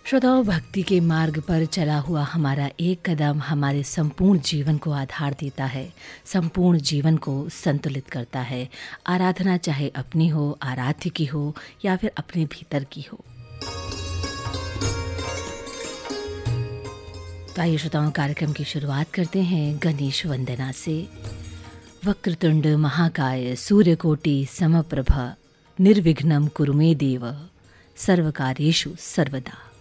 श्रोताओं, भक्ति के मार्ग पर चला हुआ हमारा एक कदम हमारे संपूर्ण जीवन को आधार देता है, संपूर्ण जीवन को संतुलित करता है। आराधना चाहे अपनी हो, आराध्य की हो या फिर अपने भीतर की हो। तो आइए श्रोताओं, कार्यक्रम की शुरुआत करते हैं गणेश वंदना से। वक्रतुंड महाकाय सूर्यकोटि समप्रभ निर्विघ्नं कुरु मे देव सर्वकार्येषु सर्वदा।